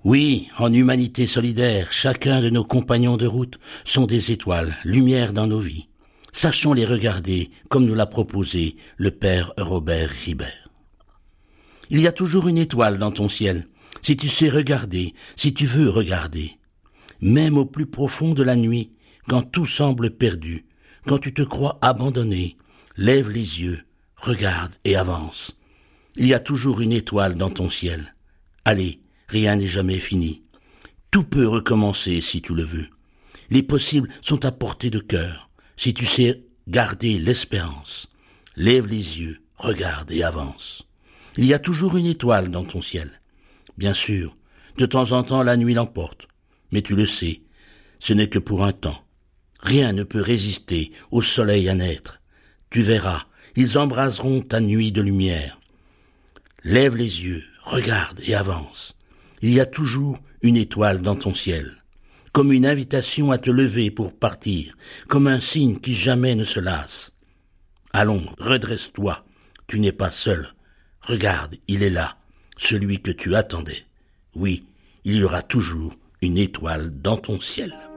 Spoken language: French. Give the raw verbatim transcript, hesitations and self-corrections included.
Oui, en humanité solidaire, chacun de nos compagnons de route sont des étoiles, lumière dans nos vies. Sachons les regarder comme nous l'a proposé le père Robert Ribert. Il y a toujours une étoile dans ton ciel, si tu sais regarder, si tu veux regarder. Même au plus profond de la nuit, quand tout semble perdu, quand tu te crois abandonné, lève les yeux, regarde et avance. Il y a toujours une étoile dans ton ciel. Allez, rien n'est jamais fini. Tout peut recommencer si tu le veux. Les possibles sont à portée de cœur, si tu sais garder l'espérance. Lève les yeux, regarde et avance. Il y a toujours une étoile dans ton ciel. Bien sûr, de temps en temps la nuit l'emporte, mais tu le sais, ce n'est que pour un temps. Rien ne peut résister au soleil à naître. Tu verras, ils embraseront ta nuit de lumière. Lève les yeux, regarde et avance. Il y a toujours une étoile dans ton ciel, comme une invitation à te lever pour partir, comme un signe qui jamais ne se lasse. Allons, redresse-toi, tu n'es pas seul. Regarde, il est là, celui que tu attendais. Oui, il y aura toujours une étoile dans ton ciel.